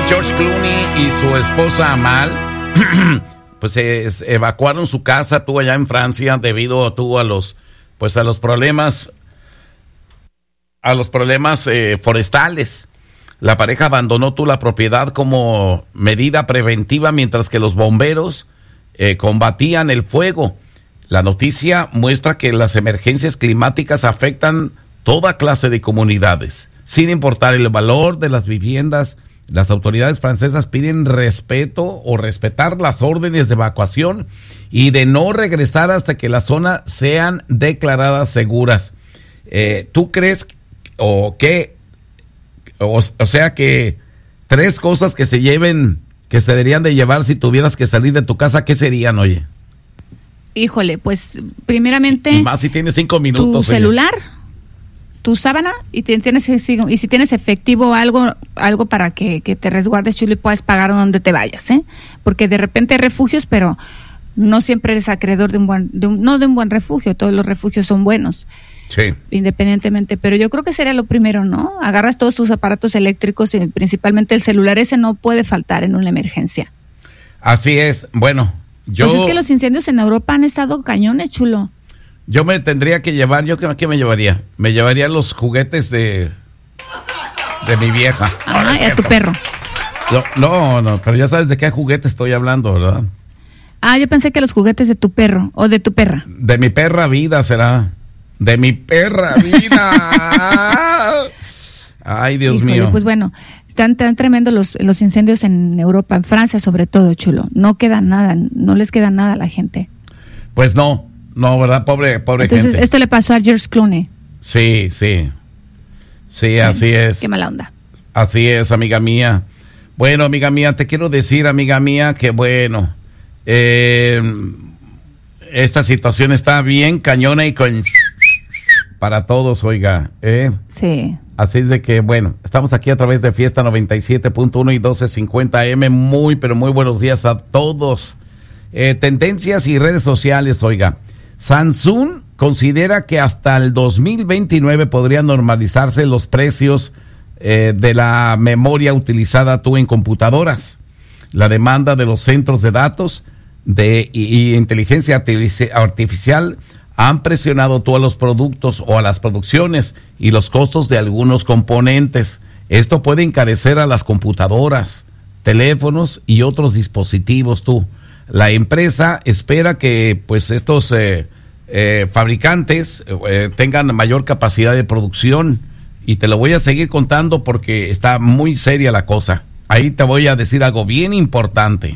George Clooney y su esposa Amal pues evacuaron su casa allá en Francia debido a los problemas forestales. La pareja abandonó la propiedad como medida preventiva mientras que los bomberos combatían el fuego. La noticia muestra que las emergencias climáticas afectan toda clase de comunidades. Sin importar el valor de las viviendas, las autoridades francesas piden respetar las órdenes de evacuación y de no regresar hasta que las zonas sean declaradas seguras. ¿Tú crees o sea que 3 cosas que se deberían de llevar si tuvieras que salir de tu casa, ¿qué serían, oye? Híjole, pues primeramente... Y más si tienes 5 minutos. Tu celular, tu sábana, y si tienes efectivo algo para que te resguardes, chulo, y puedas pagar donde te vayas, ¿eh? Porque de repente hay refugios, pero no siempre eres acreedor de un buen refugio. Todos los refugios son buenos. Sí. Independientemente, pero yo creo que sería lo primero, ¿no? Agarras todos tus aparatos eléctricos y principalmente el celular, ese no puede faltar en una emergencia. Así es, bueno, Pues es que los incendios en Europa han estado cañones, chulo. Yo me tendría que llevar, ¿qué me llevaría? Me llevaría los juguetes de mi vieja. Ah, y a tu perro. No, pero ya sabes de qué juguete estoy hablando, ¿verdad? Ah, yo pensé que los juguetes de tu perro o de tu perra. De mi perra vida será. De mi perra vida. Ay, Dios mío. Pues bueno, están tan tremendos los incendios en Europa, en Francia sobre todo, chulo. No queda nada, no les queda nada a la gente. Pues no, ¿verdad? Pobre Entonces, gente. esto le pasó a George Clooney. Sí, así es. Qué mala onda. Así es, amiga mía. Bueno, amiga mía, te quiero decir, amiga mía, que bueno, esta situación está bien cañona y para todos, oiga, Sí. Así es de que, bueno, estamos aquí a través de Fiesta 97.1 y 1250 AM. Muy, pero muy buenos días a todos. Tendencias y redes sociales, oiga. Samsung considera que hasta el 2029 podrían normalizarse los precios de la memoria utilizada en computadoras. La demanda de los centros de datos y inteligencia artificial han presionado a los productos o a las producciones y los costos de algunos componentes. Esto puede encarecer a las computadoras, teléfonos y otros dispositivos. La empresa espera que pues estos fabricantes tengan mayor capacidad de producción, y te lo voy a seguir contando porque está muy seria la cosa. Ahí te voy a decir algo bien importante.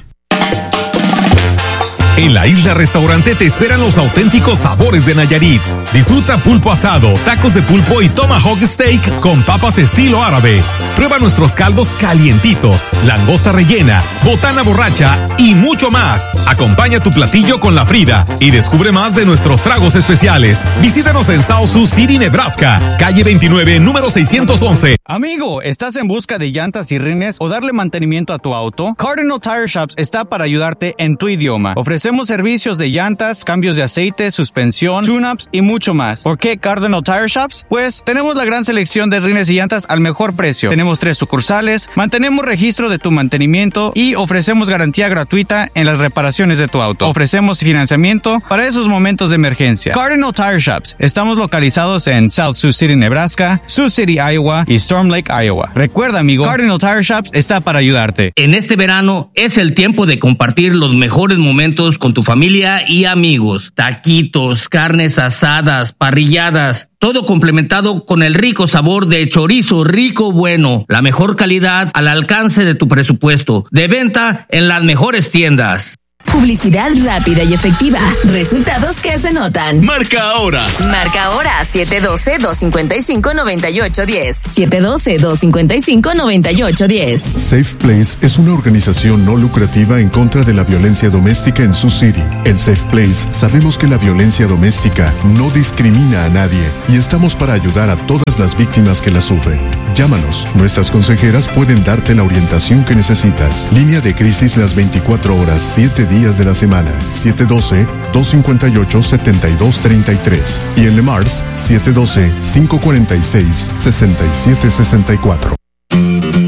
En la Isla Restaurante te esperan los auténticos sabores de Nayarit. Disfruta pulpo asado, tacos de pulpo y tomahawk steak con papas estilo árabe. Prueba nuestros caldos calientitos, langosta rellena, botana borracha y mucho más. Acompaña tu platillo con la Frida y descubre más de nuestros tragos especiales. Visítanos en South Sioux City, Nebraska, calle 29, número 611. Amigo, ¿estás en busca de llantas y rines o darle mantenimiento a tu auto? Cardinal Tire Shops está para ayudarte en tu idioma. Ofrecemos servicios de llantas, cambios de aceite, suspensión, tune-ups y mucho más. ¿Por qué Cardinal Tire Shops? Pues tenemos la gran selección de rines y llantas al mejor precio. Tenemos 3 sucursales, mantenemos registro de tu mantenimiento y ofrecemos garantía gratuita en las reparaciones de tu auto. Ofrecemos financiamiento para esos momentos de emergencia. Cardinal Tire Shops. Estamos localizados en South Sioux City, Nebraska, Sioux City, Iowa y Storm Lake, Iowa. Recuerda, amigo, Cardinal Tire Shops está para ayudarte. En este verano es el tiempo de compartir los mejores momentos con tu familia y amigos. Taquitos, carnes asadas, parrilladas, todo complementado con el rico sabor de chorizo rico bueno. La mejor calidad al alcance de tu presupuesto. De venta en las mejores tiendas. Publicidad rápida y efectiva. Resultados que se notan. Marca ahora. Marca ahora 712-255-9810. 712-255-9810. Safe Place es una organización no lucrativa en contra de la violencia doméstica en Sioux City. En Safe Place sabemos que la violencia doméstica no discrimina a nadie y estamos para ayudar a todas las víctimas que la sufren. Llámanos. Nuestras consejeras pueden darte la orientación que necesitas. Línea de crisis las 24 horas, 7 días de la semana. 712-258-7233. Y en Le Mars, 712-546-6764.